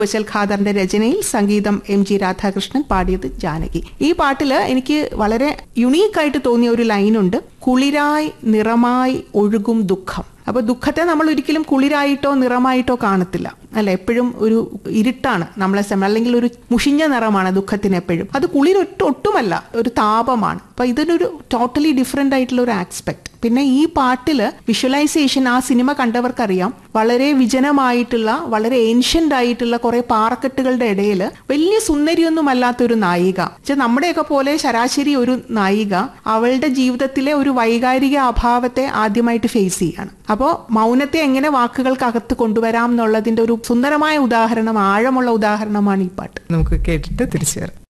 വച്ചൽ ഖാദറിന്റെ രചനയിൽ സംഗീതം M G Radhakrishnan, പാടിയത് ജാനകി. ഈ പാട്ടില് എനിക്ക് വളരെ യുണീക്കായിട്ട് തോന്നിയ ഒരു ലൈനുണ്ട്, കുളിരായി നിറമായി ഒഴുകും ദുഃഖം. അപ്പൊ ദുഃഖത്തെ നമ്മൾ ഒരിക്കലും കുളിരായിട്ടോ നിറമായിട്ടോ കാണത്തില്ല, അല്ല, എപ്പോഴും ഒരു ഇരുട്ടാണ് നമ്മളെ അല്ലെങ്കിൽ ഒരു മുഷിഞ്ഞ നിറമാണ് ദുഃഖത്തിന് എപ്പോഴും. അത് ഒട്ടുമല്ല, ഒരു താപമാണ്. അപ്പൊ ഇതിനൊരു ടോട്ടലി ഡിഫറെന്റ് ആയിട്ടുള്ള ഒരു ആസ്പെക്ട്. പിന്നെ ഈ പാട്ടില് വിഷ്വലൈസേഷൻ ആ സിനിമ കണ്ടവർക്കറിയാം, വളരെ വിജനമായിട്ടുള്ള വളരെ ഏൻഷ്യന്റ് ആയിട്ടുള്ള കുറെ പാറക്കെട്ടുകളുടെ ഇടയിൽ വലിയ സുന്ദരിയൊന്നും അല്ലാത്തൊരു നായിക, നമ്മുടെയൊക്കെ പോലെ ശരാശരി ഒരു നായിക അവളുടെ ജീവിതത്തിലെ ഒരു വൈകാരിക അഭാവത്തെ ആദ്യമായിട്ട് ഫേസ് ചെയ്യാണ്. അപ്പോൾ മൗനത്തെ എങ്ങനെ വാക്കുകൾക്കകത്ത് കൊണ്ടുവരാം എന്നുള്ളതിന്റെ ഒരു സുന്ദരമായ ഉദാഹരണം, ആഴമുള്ള ഉദാഹരണമാണ് ഈ പാട്ട്. നമുക്ക് കേട്ടിട്ട് തിരിച്ചു വരാം.